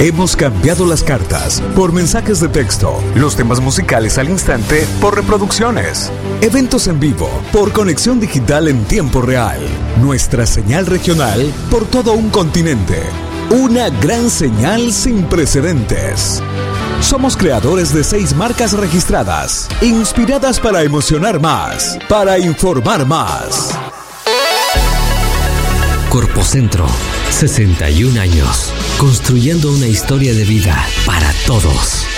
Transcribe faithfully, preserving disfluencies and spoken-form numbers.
Hemos cambiado las cartas por mensajes de texto, los temas musicales al instante por reproducciones, eventos en vivo por conexión digital en tiempo real, nuestra señal regional por todo un continente. Una gran señal sin precedentes. Somos creadores de seis marcas registradas, inspiradas para emocionar más, para informar más. Corpocentro, sesenta y un años, construyendo una historia de vida para todos.